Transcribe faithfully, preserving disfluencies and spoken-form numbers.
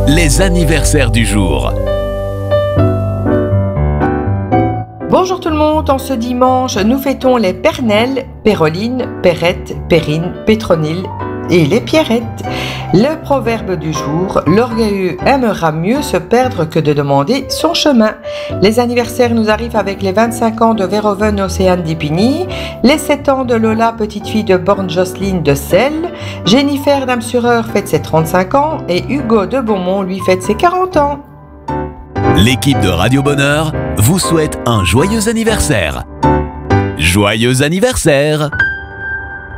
les anniversaires du jour. Bonjour tout le monde, en ce dimanche, nous fêtons les Pernelle, Péroline, Perrette, Perrine, Pétronille et les Pierrettes. Le proverbe du jour, l'orgueilleux aimera mieux se perdre que de demander son chemin. Les anniversaires nous arrivent avec les vingt-cinq ans de Verhoeven Océane d'Épigny, les sept ans de Lola, petite fille de Borne Jocelyne de Celles, Jennifer Damsureur fête ses trente-cinq ans et Hugo de Beaumont lui fête ses quarante ans. L'équipe de Radio Bonheur vous souhaite un joyeux anniversaire. Joyeux anniversaire!